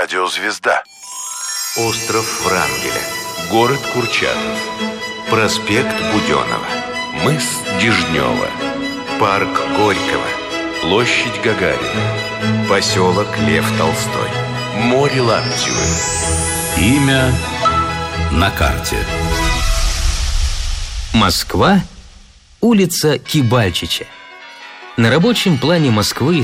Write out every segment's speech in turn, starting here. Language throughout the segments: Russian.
Радиозвезда. Остров Врангеля. Город Курчатов. Проспект Буденова. Мыс Дежнева. Парк Горького. Площадь Гагарина. Поселок Лев Толстой. Море Лаптевое. Имя на карте. Москва, улица Кибальчича. На рабочем плане Москвы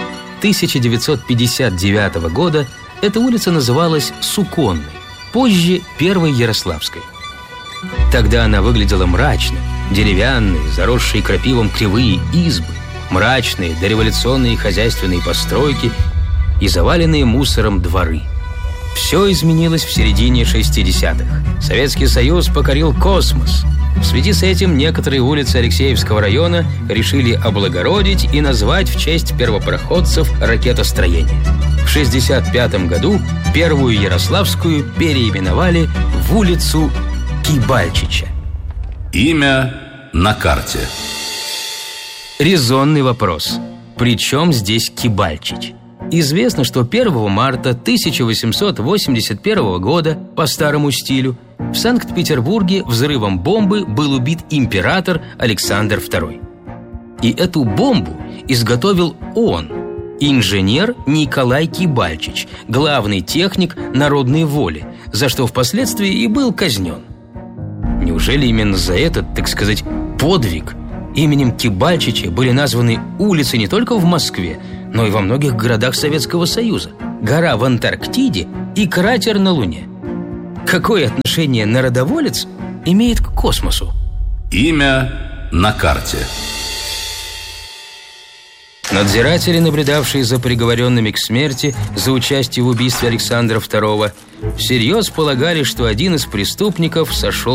1959 года эта улица называлась Суконной, позже Первой Ярославской. Тогда она выглядела мрачно. Деревянные, заросшие крапивом кривые избы, мрачные дореволюционные хозяйственные постройки и заваленные мусором дворы. Все изменилось в середине 60-х. Советский Союз покорил космос. В связи с этим некоторые улицы Алексеевского района решили облагородить и назвать в честь первопроходцев ракетостроения. В 65 году Первую Ярославскую переименовали в улицу Кибальчича. Имя на карте. Резонный вопрос. При чем здесь Кибальчич? Известно, что 1 марта 1881 года по старому стилю в Санкт-Петербурге взрывом бомбы был убит император Александр II. И эту бомбу изготовил он, инженер Николай Кибальчич, главный техник народной воли, за что впоследствии и был казнен. Неужели именно за этот, так сказать, подвиг именем Кибальчича были названы улицы не только в Москве, но и во многих городах Советского Союза, гора в Антарктиде и кратер на Луне? Какое отношение народоволец имеет к космосу? Имя на карте. Надзиратели, наблюдавшие за приговоренными к смерти за участие в убийстве Александра II, всерьез полагали, что один из преступников сошел